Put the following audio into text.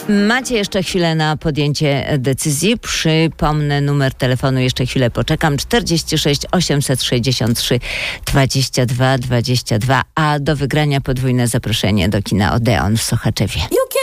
Macie jeszcze chwilę na podjęcie decyzji. Przypomnę, numer telefonu, jeszcze chwilę poczekam. 46 863 22 22, a do wygrania podwójne zaproszenie do kina Odeon w Sochaczewie.